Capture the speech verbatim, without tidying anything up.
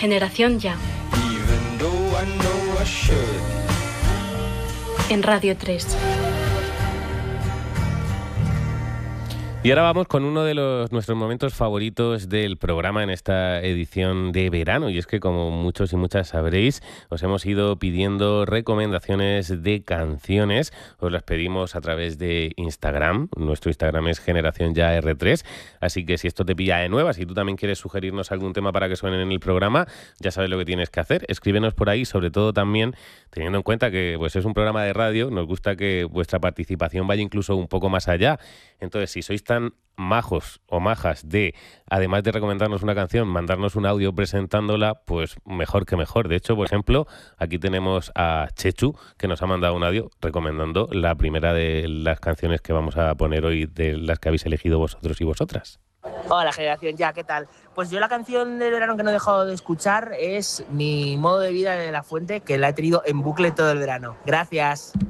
Generación Ya. En Radio tres. Y ahora vamos con uno de los, nuestros momentos favoritos del programa en esta edición de verano. Y es que, como muchos y muchas sabréis, os hemos ido pidiendo recomendaciones de canciones. Os las pedimos a través de Instagram. Nuestro Instagram es Generación Ya R tres. Así que si esto te pilla de nuevas, si tú también quieres sugerirnos algún tema para que suene en el programa, ya sabes lo que tienes que hacer. Escríbenos por ahí, sobre todo también teniendo en cuenta que pues, es un programa de radio. Nos gusta que vuestra participación vaya incluso un poco más allá. Entonces, si sois tan majos o majas de, además de recomendarnos una canción, mandarnos un audio presentándola, pues mejor que mejor. De hecho, por ejemplo, aquí tenemos a Chechu, que nos ha mandado un audio recomendando la primera de las canciones que vamos a poner hoy, de las que habéis elegido vosotros y vosotras. Hola, Generación Ya, ¿qué tal? Pues yo la canción del verano que no he dejado de escuchar es Mi modo de vida de La Fuente, que la he tenido en bucle todo el verano. Gracias.